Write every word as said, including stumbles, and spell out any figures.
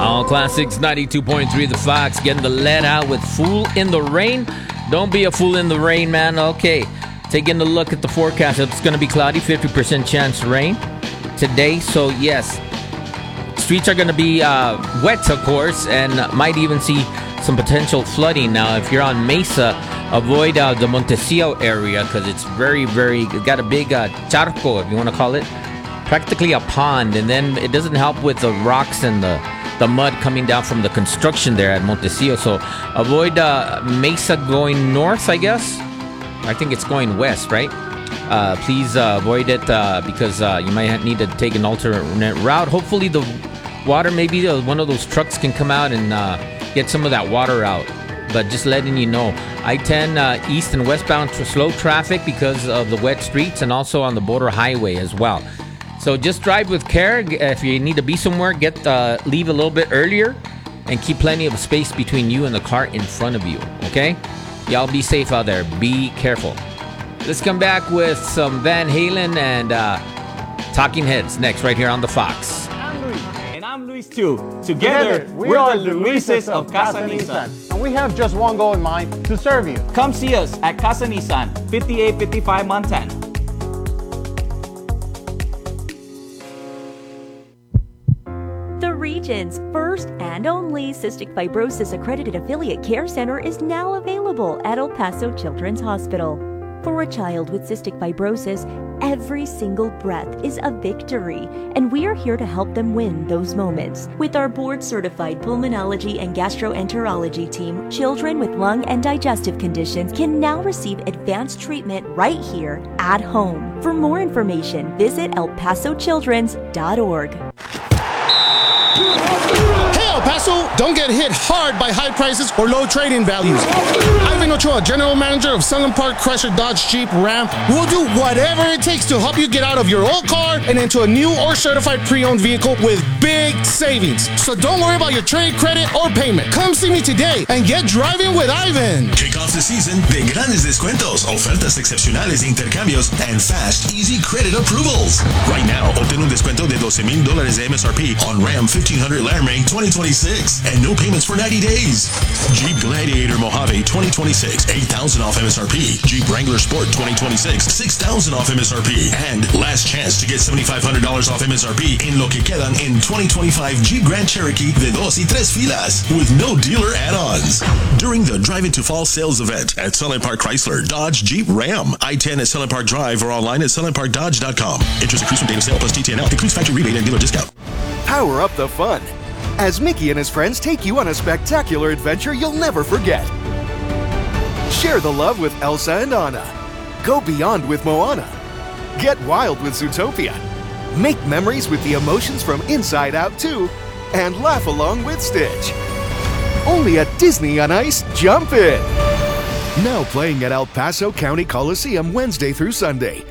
All Classics ninety-two point three The Fox, getting the lead out with Fool in the Rain. Don't be a fool in the rain, man. Okay, taking a look at the forecast. It's going to be cloudy, fifty percent chance of rain today. So, yes, streets are going to be uh, wet, of course, and might even see some potential flooding. Now, if you're on Mesa, avoid uh, the Montecillo area because it's very, very, it's got a big uh, charco, if you want to call it, practically a pond. And then it doesn't help with the rocks and the the mud coming down from the construction there at Montecillo. So avoid uh, Mesa going north, I guess. I think it's going west, right? Uh, please uh, avoid it uh, because uh, you might need to take an alternate route. Hopefully the water, maybe uh, one of those trucks can come out and uh, get some of that water out. But just letting you know, I ten uh, east and westbound for slow traffic because of the wet streets and also on the border highway as well. So just drive with care. If you need to be somewhere, get uh, leave a little bit earlier and keep plenty of space between you and the car in front of you, okay? Y'all be safe out there. Be careful. Let's come back with some Van Halen and uh, Talking Heads next right here on The Fox. I'm Luis. And I'm Luis too. Together, Together we are the Luises of Casa Nissan. And we have just one goal in mind, to serve you. Come see us at Casa Nissan, fifty-eight fifty-five Montana. Region's first and only cystic fibrosis accredited affiliate care center is now available at El Paso Children's Hospital. For a child with cystic fibrosis, every single breath is a victory, and we are here to help them win those moments. With our board-certified pulmonology and gastroenterology team, children with lung and digestive conditions can now receive advanced treatment right here at home. For more information, visit el paso childrens dot org. Hey, El Paso, don't get hit hard by high prices or low trading values. Ivan Ochoa, General Manager of Sunland Park Chrysler Dodge Jeep Ram, will do whatever it takes to help you get out of your old car and into a new or certified pre-owned vehicle with big savings. So don't worry about your trade, credit, or payment. Come see me today and get driving with Ivan. Kick off the season de grandes descuentos, ofertas excepcionales de intercambios, and fast, easy credit approvals. Right now, obtén un descuento de doce mil dólares de M S R P on Ram fifteen hundred Laramie twenty twenty-six and no payments for ninety days. Jeep Gladiator Mojave twenty twenty-six, eight thousand off M S R P. Jeep Wrangler Sport twenty twenty-six, six thousand off M S R P. And last chance to get seventy-five hundred dollars off M S R P en lo que quedan in twenty twenty-five Jeep Grand Cherokee de dos y tres filas with no dealer add-ons. During the Drive Into Fall sales event at Sunland Park Chrysler, Dodge, Jeep, Ram, I ten at Sunland Park Drive or online at sunland park dodge dot com. Interest accrues from date of sale plus T T N L. Includes factory rebate and dealer discount. Power up the fun as Mickey and his friends take you on a spectacular adventure you'll never forget. Share the love with Elsa and Anna. Go beyond with Moana. Get wild with Zootopia. Make memories with the emotions from Inside Out two. And laugh along with Stitch. Only at Disney on Ice, jump in! Now playing at El Paso County Coliseum Wednesday through Sunday.